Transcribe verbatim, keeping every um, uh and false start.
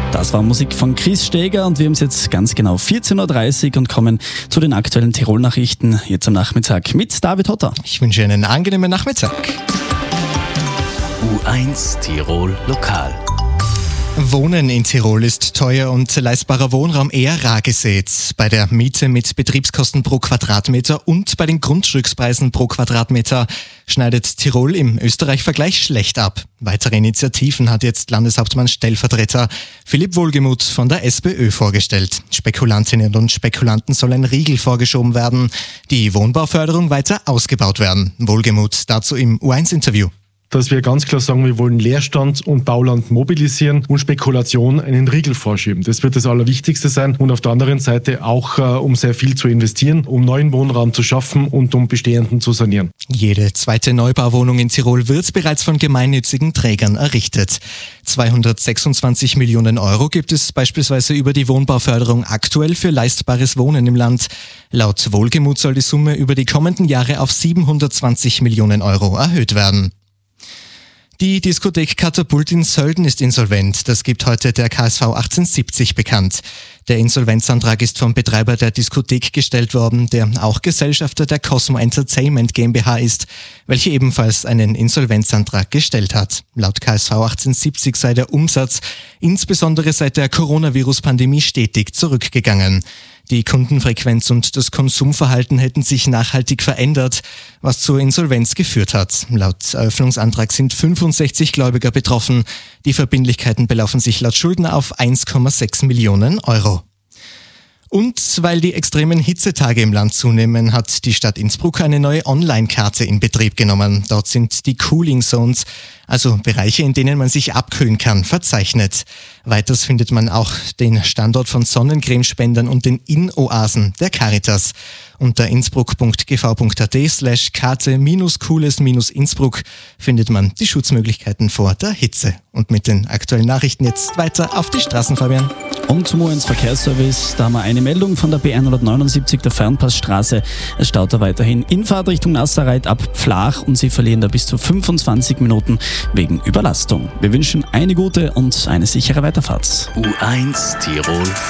Das war Musik von Chris Steger und wir haben es jetzt ganz genau vierzehn Uhr dreißig und kommen zu den aktuellen Tirol-Nachrichten jetzt am Nachmittag mit David Hotter. Ich wünsche Ihnen einen angenehmen Nachmittag. U eins Tirol Lokal. Wohnen in Tirol ist teuer und leistbarer Wohnraum eher rar gesät. Bei der Miete mit Betriebskosten pro Quadratmeter und bei den Grundstückspreisen pro Quadratmeter schneidet Tirol im Österreich-Vergleich schlecht ab. Weitere Initiativen hat jetzt Landeshauptmann Stellvertreter Philipp Wohlgemuth von der SPÖ vorgestellt. Spekulantinnen und Spekulanten soll ein Riegel vorgeschoben werden, die Wohnbauförderung weiter ausgebaut werden. Wohlgemuth dazu im U eins Interview. Dass wir ganz klar sagen, wir wollen Leerstand und Bauland mobilisieren und Spekulation einen Riegel vorschieben. Das wird das Allerwichtigste sein und auf der anderen Seite auch äh, um sehr viel zu investieren, um neuen Wohnraum zu schaffen und um bestehenden zu sanieren. Jede zweite Neubauwohnung in Tirol wird bereits von gemeinnützigen Trägern errichtet. zweihundertsechsundzwanzig Millionen Euro gibt es beispielsweise über die Wohnbauförderung aktuell für leistbares Wohnen im Land. Laut Wohlgemuth soll die Summe über die kommenden Jahre auf siebenhundertzwanzig Millionen Euro erhöht werden. Die Diskothek Katapult in Sölden ist insolvent. Das gibt heute der K S V achtzehnhundertsiebzig bekannt. Der Insolvenzantrag ist vom Betreiber der Diskothek gestellt worden, der auch Gesellschafter der Cosmo Entertainment GmbH ist, welche ebenfalls einen Insolvenzantrag gestellt hat. Laut K S V achtzehnhundertsiebzig sei der Umsatz insbesondere seit der Coronavirus-Pandemie stetig zurückgegangen. Die Kundenfrequenz und das Konsumverhalten hätten sich nachhaltig verändert, was zur Insolvenz geführt hat. Laut Eröffnungsantrag sind fünfundsechzig Gläubiger betroffen. Die Verbindlichkeiten belaufen sich laut Schuldner auf eins Komma sechs Millionen Euro. Und weil die extremen Hitzetage im Land zunehmen, hat die Stadt Innsbruck eine neue Online-Karte in Betrieb genommen. Dort sind die Cooling Zones, also Bereiche, in denen man sich abkühlen kann, verzeichnet. Weiters findet man auch den Standort von Sonnencremespendern und den In-Oasen der Caritas. Unter innsbruck.gv.at slash Karte minus cooles minus Innsbruck findet man die Schutzmöglichkeiten vor der Hitze. Und mit den aktuellen Nachrichten jetzt weiter auf die Straßen, Fabian. Und zum U eins Verkehrsservice, da haben wir eine Meldung von der B hundertneunundsiebzig der Fernpassstraße. Es staut da weiterhin in Fahrt Richtung Nasserreit ab Pflach und Sie verlieren da bis zu fünfundzwanzig Minuten wegen Überlastung. Wir wünschen eine gute und eine sichere Weiterfahrt. U eins Tirol